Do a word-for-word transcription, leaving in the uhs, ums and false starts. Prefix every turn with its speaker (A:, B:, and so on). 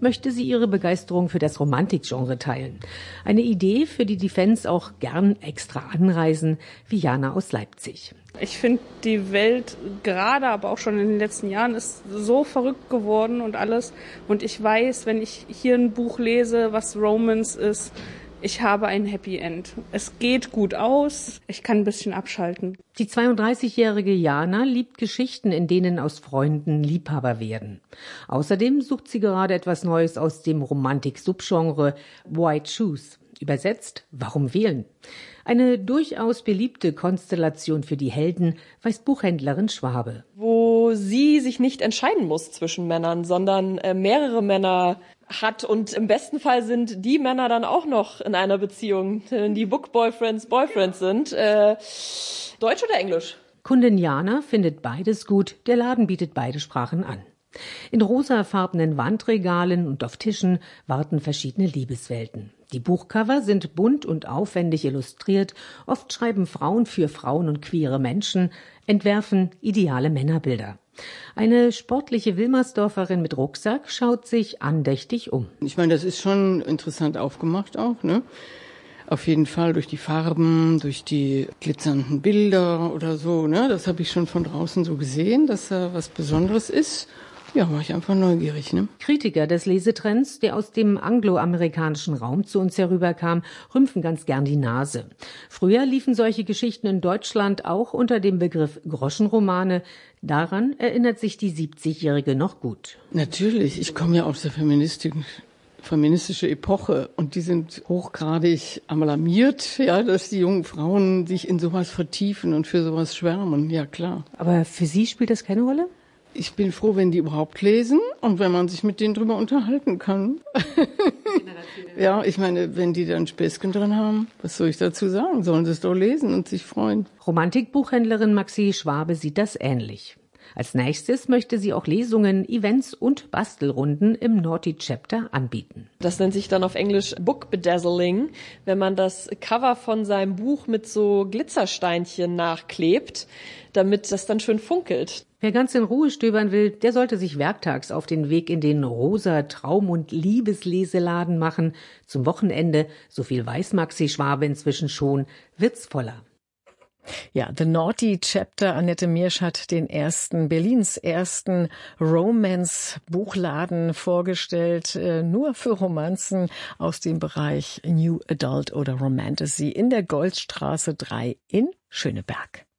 A: möchte sie ihre Begeisterung für das Romantikgenre teilen. Eine Idee, für die die Fans auch gern extra anreisen, wie Jana aus Leipzig.
B: Ich finde, die Welt gerade, aber auch schon in den letzten Jahren ist so verrückt geworden und alles. Und ich weiß, wenn ich hier ein Buch lese, was Romance ist, ich habe ein Happy End. Es geht gut aus, ich kann ein bisschen abschalten.
A: Die zweiunddreißigjährige Jana liebt Geschichten, in denen aus Freunden Liebhaber werden. Außerdem sucht sie gerade etwas Neues aus dem Romantik-Subgenre White Shoes. Übersetzt, warum wählen? Eine durchaus beliebte Konstellation für die Helden, weiß Buchhändlerin Schwabe.
C: Wo sie sich nicht entscheiden muss zwischen Männern, sondern äh, mehrere Männer hat und im besten Fall sind die Männer dann auch noch in einer Beziehung, die Book-Boyfriends Boyfriends sind. Äh, Deutsch oder Englisch?
A: Kundin Jana findet beides gut, der Laden bietet beide Sprachen an. In rosafarbenen Wandregalen und auf Tischen warten verschiedene Liebeswelten. Die Buchcover sind bunt und aufwendig illustriert. Oft schreiben Frauen für Frauen und queere Menschen, entwerfen ideale Männerbilder. Eine sportliche Wilmersdorferin mit Rucksack schaut sich andächtig um.
D: Ich meine, das ist schon interessant aufgemacht auch, ne? Auf jeden Fall durch die Farben, durch die glitzernden Bilder oder so, ne? Das habe ich schon von draußen so gesehen, dass da was Besonderes ist. Ja, war ich einfach neugierig, ne?
A: Kritiker des Lesetrends, der aus dem angloamerikanischen Raum zu uns herüberkam, rümpfen ganz gern die Nase. Früher liefen solche Geschichten in Deutschland auch unter dem Begriff Groschenromane. Daran erinnert sich die siebzigjährige noch gut.
D: Natürlich, ich komme ja aus der feministischen feministische Epoche und die sind hochgradig alarmiert, ja, dass die jungen Frauen sich in sowas vertiefen und für sowas schwärmen, ja klar.
A: Aber für Sie spielt das keine Rolle?
D: Ich bin froh, wenn die überhaupt lesen und wenn man sich mit denen drüber unterhalten kann. Ja, ich meine, wenn die dann Späßchen drin haben, was soll ich dazu sagen? Sollen sie es doch lesen und sich freuen.
A: Romantikbuchhändlerin Maxi Schwabe sieht das ähnlich. Als nächstes möchte sie auch Lesungen, Events und Bastelrunden im Naughty Chapter anbieten.
C: Das nennt sich dann auf Englisch Book Bedazzling, wenn man das Cover von seinem Buch mit so Glitzersteinchen nachklebt, damit das dann schön funkelt.
A: Wer ganz in Ruhe stöbern will, der sollte sich werktags auf den Weg in den rosa Traum- und Liebesleseladen machen. Zum Wochenende, so viel weiß Maxi Schwabe inzwischen schon, wird's voller.
E: Ja, The Naughty Chapter. Annette Miersch hat den ersten, Berlins ersten Romance-Buchladen vorgestellt, äh, nur für Romanzen aus dem Bereich New Adult oder Romantasy in der Goldstraße drei in Schöneberg.